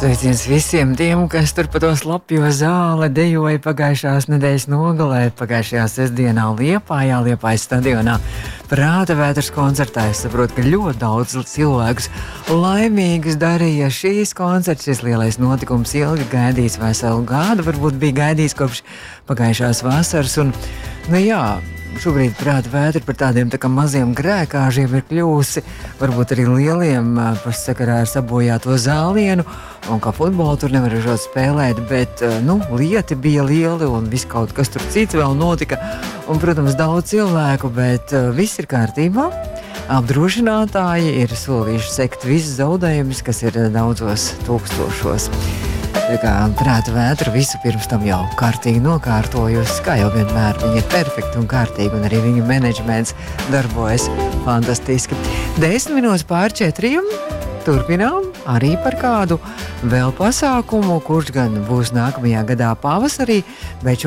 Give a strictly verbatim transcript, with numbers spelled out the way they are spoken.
Sveiciens visiem tiem, kas tur pa to slapjo zāli dejoja pagājušās nedēļas nogalē, pagājušajā sestdienā Liepājā, Liepājas stadionā. Prāta vētras koncertā es saprotu, ka ļoti daudz cilvēkus laimīgus darīja šīs koncerts. Šis lielais notikums ilgi gaidīts, veselu gadu varbūt bija gaidīts kopš pagājušās vasaras. Un, nu jā, šobrīd prāta vētra par tādiem tā kā maziem grēkāžiem ir kļūsi, varbūt arī lieliem pašsakarā ar sabojāto zālienu, un kā futbolu tur nevaržot spēlēt, bet, nu, lieti bija lieli un viss kaut kas tur cits vēl notika, un, protams, daudz cilvēku, bet viss ir kārtībā. Apdrošinātāji ir solījuši sekt visus zaudējumus, kas ir daudzos tūkstošos. Tā kā prāta vētra visu pirms tam jau kārtīgi nokārtojusi, kā jau vienmēr viņa ir perfekta un kārtīga, un arī viņa menedžments darbojas fantastiski. Desmit minūtes pār četriem turpinām arī par kādu vēl pasākumu, kurš gan būs nākamajā gadā pavasarī, bet